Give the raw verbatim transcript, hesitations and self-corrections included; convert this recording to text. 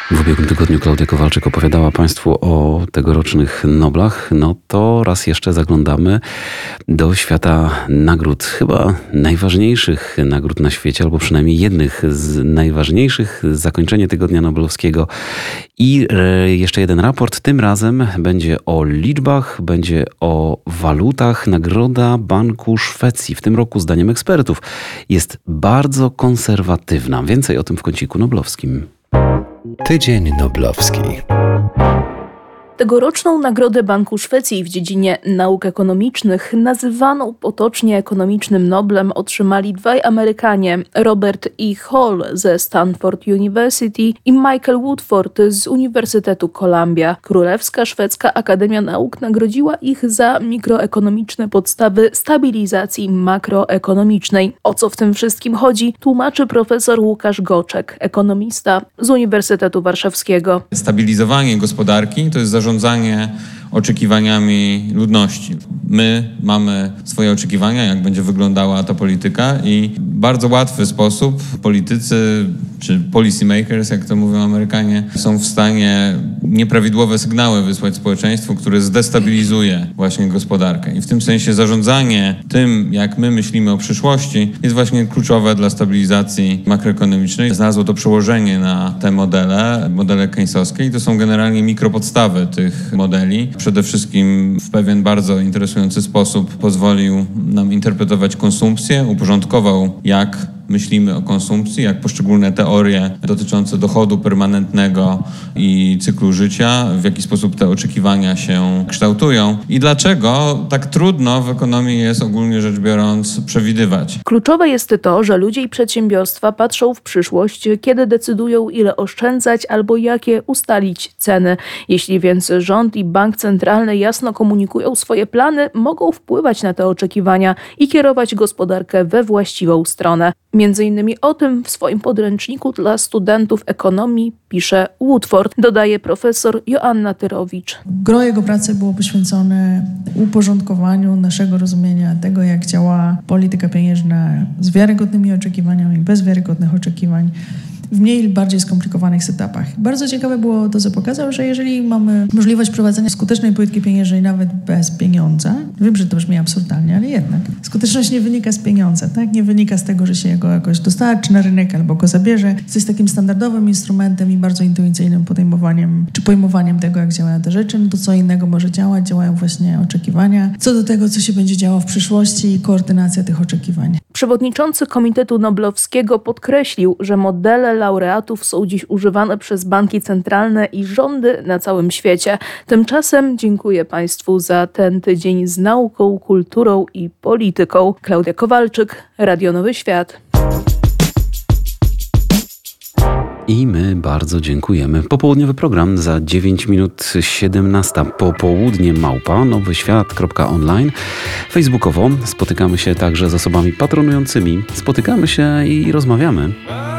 W ubiegłym tygodniu Klaudia Kowalczyk opowiadała Państwu o tegorocznych Noblach. No to raz jeszcze zaglądamy do świata nagród, chyba najważniejszych nagród na świecie, albo przynajmniej jednych z najważniejszych. Zakończenie tygodnia noblowskiego i jeszcze jeden raport. Tym razem będzie o liczbach, będzie o walutach. Nagroda Banku Szwecji w tym roku, zdaniem ekspertów, jest bardzo konserwatywna. Więcej o tym w kąciku noblowskim. Tydzień Noblowski. Tegoroczną Nagrodę Banku Szwecji w dziedzinie nauk ekonomicznych, nazywaną potocznie ekonomicznym Noblem, otrzymali dwaj Amerykanie, Robert E. Hall ze Stanford University i Michael Woodford z Uniwersytetu Columbia. Królewska Szwedzka Akademia Nauk nagrodziła ich za mikroekonomiczne podstawy stabilizacji makroekonomicznej. O co w tym wszystkim chodzi, tłumaczy profesor Łukasz Goczek, ekonomista z Uniwersytetu Warszawskiego. Stabilizowanie gospodarki to jest zarządzanie oczekiwaniami ludności. My mamy swoje oczekiwania, jak będzie wyglądała ta polityka i w bardzo łatwy sposób politycy czy policy makers, jak to mówią Amerykanie, są w stanie nieprawidłowe sygnały wysłać społeczeństwu, które zdestabilizuje właśnie gospodarkę. I w tym sensie zarządzanie tym, jak my myślimy o przyszłości, jest właśnie kluczowe dla stabilizacji makroekonomicznej. Znalazło to przełożenie na te modele, modele keynesowskie i to są generalnie mikropodstawy tych modeli. Przede wszystkim w pewien bardzo interesujący sposób pozwolił nam interpretować konsumpcję, uporządkował, jak myślimy o konsumpcji, jak poszczególne teorie dotyczące dochodu permanentnego i cyklu życia, w jaki sposób te oczekiwania się kształtują i dlaczego tak trudno w ekonomii jest ogólnie rzecz biorąc przewidywać. Kluczowe jest to, że ludzie i przedsiębiorstwa patrzą w przyszłość, kiedy decydują, ile oszczędzać albo jakie ustalić ceny. Jeśli więc rząd i bank centralny jasno komunikują swoje plany, mogą wpływać na te oczekiwania i kierować gospodarkę we właściwą stronę. Między innymi o tym w swoim podręczniku dla studentów ekonomii pisze Woodford, dodaje profesor Joanna Tyrowicz. Gro jego pracy było poświęcone uporządkowaniu naszego rozumienia tego, jak działa polityka pieniężna z wiarygodnymi oczekiwaniami, bez wiarygodnych oczekiwań, w mniej lub bardziej skomplikowanych setupach. Bardzo ciekawe było to, co pokazał, że jeżeli mamy możliwość prowadzenia skutecznej polityki pieniężnej nawet bez pieniądza, wiem, że to brzmi absurdalnie, ale jednak skuteczność nie wynika z pieniądza, tak? Nie wynika z tego, że się go jakoś dostarczy na rynek albo go zabierze. To jest takim standardowym instrumentem i bardzo intuicyjnym podejmowaniem czy pojmowaniem tego, jak działają te rzeczy. No to co innego może działać, działają właśnie oczekiwania. Co do tego, co się będzie działo w przyszłości i koordynacja tych oczekiwań. Przewodniczący Komitetu Noblowskiego podkreślił, że modele laureatów są dziś używane przez banki centralne i rządy na całym świecie. Tymczasem dziękuję Państwu za ten tydzień z nauką, kulturą i polityką. Klaudia Kowalczyk, Radio Nowy Świat. I my bardzo dziękujemy. Popołudniowy program za dziewięć minut siedemnasta. Popołudnie małpa nowyświat kropka online. Facebookowo spotykamy się także z osobami patronującymi. Spotykamy się i rozmawiamy.